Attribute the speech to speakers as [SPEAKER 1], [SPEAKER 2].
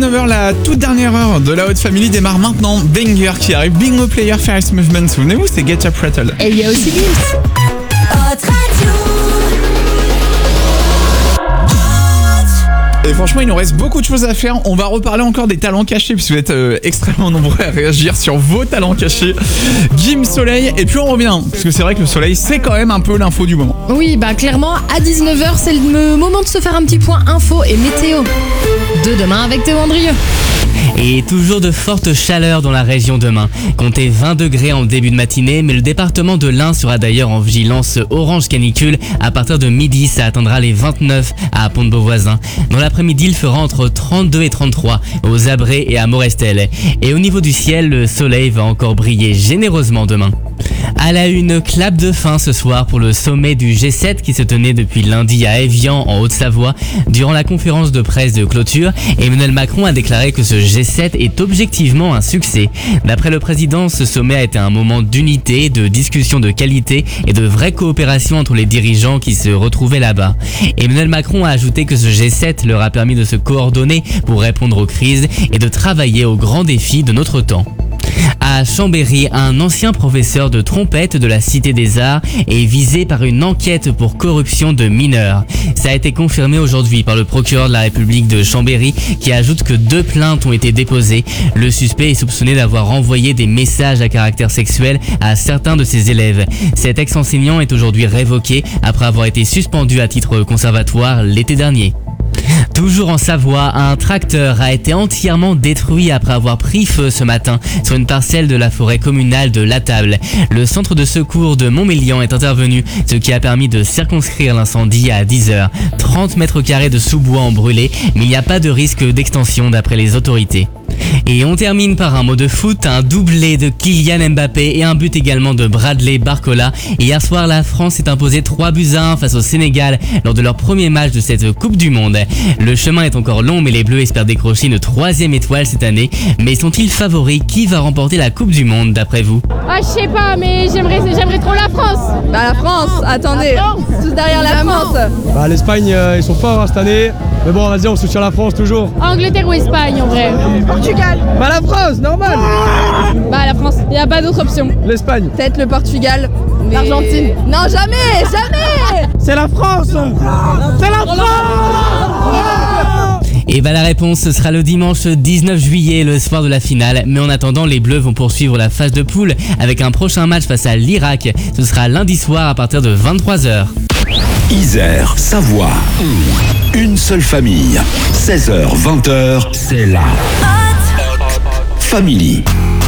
[SPEAKER 1] 19h, la toute dernière heure de la Haute Family démarre maintenant. Banger qui arrive, Bingo Player First Movement. Souvenez-vous, c'est Get Up Rattle.
[SPEAKER 2] Et il y a aussi Gims.
[SPEAKER 1] Et franchement, il nous reste beaucoup de choses à faire. On va reparler encore des talents cachés, puisque vous êtes extrêmement nombreux à réagir sur vos talents cachés. Gims, Soleil, et puis on revient, parce que c'est vrai que le soleil, c'est quand même un peu l'info du moment.
[SPEAKER 2] Oui, bah clairement, à 19h, c'est le moment de se faire un petit point info et météo. De demain avec Théo Andrieux.
[SPEAKER 3] Et toujours de fortes chaleurs dans la région demain. Comptez 20 degrés en début de matinée, mais le département de l'Ain sera d'ailleurs en vigilance orange canicule. À partir de midi, ça atteindra les 29 à Pont-de-Beauvoisin. Dans l'après-midi, il fera entre 32 et 33 aux Abrets et à Morestel. Et au niveau du ciel, le soleil va encore briller généreusement demain. À la une, clap de fin ce soir pour le sommet du G7 qui se tenait depuis lundi à Évian en Haute-Savoie. Durant la conférence de presse de clôture, Emmanuel Macron a déclaré que ce G7 est objectivement un succès. D'après le président, ce sommet a été un moment d'unité, de discussion de qualité et de vraie coopération entre les dirigeants qui se retrouvaient là-bas. Emmanuel Macron a ajouté que ce G7 leur a permis de se coordonner pour répondre aux crises et de travailler aux grands défis de notre temps. À Chambéry, un ancien professeur de trompette de la Cité des Arts est visé par une enquête pour corruption de mineurs. Ça a été confirmé aujourd'hui par le procureur de la République de Chambéry qui ajoute que 2 plaintes ont été déposées. Le suspect est soupçonné d'avoir envoyé des messages à caractère sexuel à certains de ses élèves. Cet ex-enseignant est aujourd'hui révoqué après avoir été suspendu à titre conservatoire l'été dernier. Toujours en Savoie, un tracteur a été entièrement détruit après avoir pris feu ce matin sur une parcelle de la forêt communale de La Table. Le centre de secours de Montmélian est intervenu, ce qui a permis de circonscrire l'incendie à 10h. 30 mètres carrés de sous-bois ont brûlé, mais il n'y a pas de risque d'extension d'après les autorités. Et on termine par un mot de foot, un doublé de Kylian Mbappé et un but également de Bradley Barcola. Hier soir, la France s'est imposée 3-1 face au Sénégal lors de leur premier match de cette Coupe du Monde. Le chemin est encore long, mais les Bleus espèrent décrocher une 3e étoile cette année. Mais sont-ils favoris? Qui va remporter la Coupe du Monde d'après vous?
[SPEAKER 4] Ah, je sais pas, mais j'aimerais trop la France.
[SPEAKER 5] Bah la France, attendez, tous derrière la France.
[SPEAKER 6] Bah l'Espagne, ils sont forts cette année. Mais bon, vas-y, on soutient la France toujours.
[SPEAKER 4] Angleterre ou Espagne en vrai.
[SPEAKER 5] Portugal.
[SPEAKER 6] Bah la France, normal.
[SPEAKER 4] Bah la France, il n'y a pas d'autre option.
[SPEAKER 6] L'Espagne.
[SPEAKER 5] Peut-être le Portugal.
[SPEAKER 4] L'Argentine.
[SPEAKER 5] Non, jamais.
[SPEAKER 6] C'est la France. C'est la France.
[SPEAKER 3] Et bah la réponse ce sera le dimanche 19 juillet, le soir de la finale. Mais en attendant, les Bleus vont poursuivre la phase de poule avec un prochain match face à l'Irak. Ce sera lundi soir à partir de 23h.
[SPEAKER 7] Isère, Savoie, une seule famille. 16h, 20h, c'est la Haute Family.